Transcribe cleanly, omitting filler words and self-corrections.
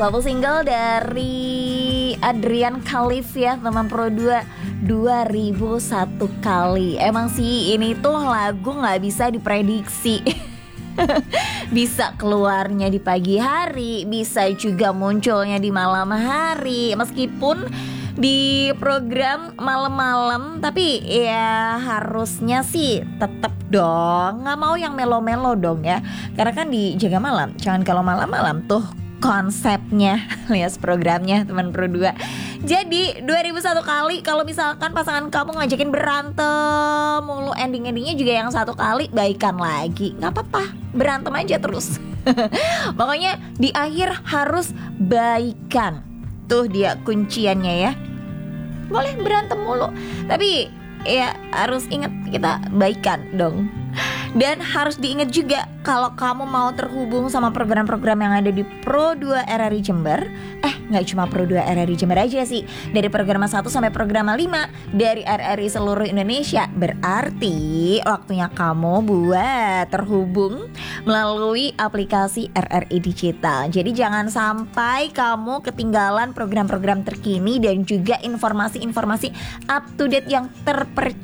satu single dari Adrian Khalif ya teman Pro 2, 2001 kali. Emang sih ini tuh lagu gak bisa diprediksi. Bisa keluarnya di pagi hari, bisa juga munculnya di malam hari. Meskipun di program malam-malam, tapi ya harusnya sih tetap dong, nggak mau yang melo-melo dong ya, karena kan di Jaga Malam. Jangan kalau malam-malam tuh konsepnya alias programnya teman Pro 2. Jadi 2001 kali kalau misalkan pasangan kamu ngajakin berantem mulu, ending-endingnya juga yang satu kali baikan lagi. Gak apa-apa, berantem aja terus. Pokoknya di akhir harus baikan. Tuh dia kunciannya ya. Boleh berantem mulu, tapi ya harus ingat kita baikan dong. Dan harus diingat juga kalau kamu mau terhubung sama program-program yang ada di Pro 2 RRI Jember. Gak cuma Pro 2 RRI Jember aja sih, dari program 1 sampai program 5 dari RRI seluruh Indonesia. Berarti waktunya kamu buat terhubung melalui aplikasi RRI Digital. Jadi jangan sampai kamu ketinggalan program-program terkini dan juga informasi-informasi up to date yang terpercaya